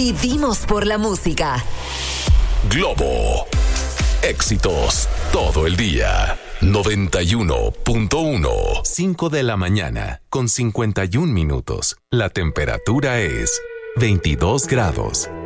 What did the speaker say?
Vivimos por la música. Globo. Éxitos todo el día. 91.1. 5 de la mañana, con 51 minutos. La temperatura es 22 grados.